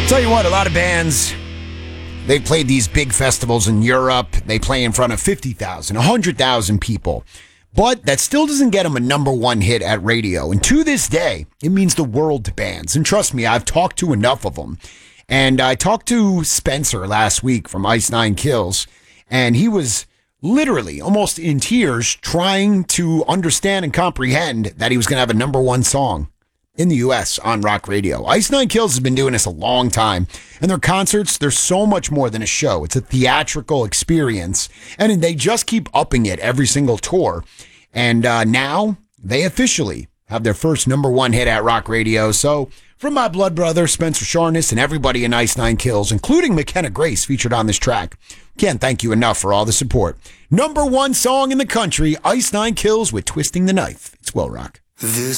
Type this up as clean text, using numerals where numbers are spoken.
Tell you what, a lot of bands, they've played these big festivals in Europe. They play in front of 50,000, 100,000 people. But that still doesn't get them a number one hit at radio. And to this day, it means the world to bands. And trust me, I've talked to enough of them. And I talked to Spencer last week from Ice Nine Kills, and he was literally almost in tears trying to understand and comprehend that he was going to have a number one song in the U.S. on rock radio. Ice Nine Kills has been doing this a long time, and their concerts, they're so much more than a show. It's a theatrical experience, and they just keep upping it every single tour. And now they officially have their first number one hit at rock radio. So from my blood brother, Spencer Sharness, and everybody in Ice Nine Kills, including McKenna Grace featured on this track, can't thank you enough for all the support. Number one song in the country, Ice Nine Kills with Twisting the Knife. It's Will Rock. This